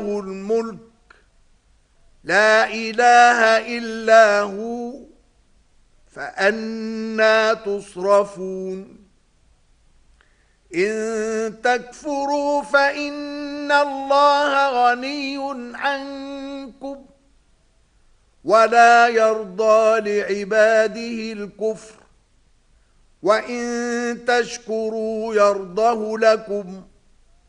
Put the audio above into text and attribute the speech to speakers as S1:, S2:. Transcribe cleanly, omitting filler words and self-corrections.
S1: الملك لا إله إلا هو فأنى تصرفون إن تكفروا فإن الله غني عنكم ولا يرضى لعباده الكفر وإن تشكروا يرضه لكم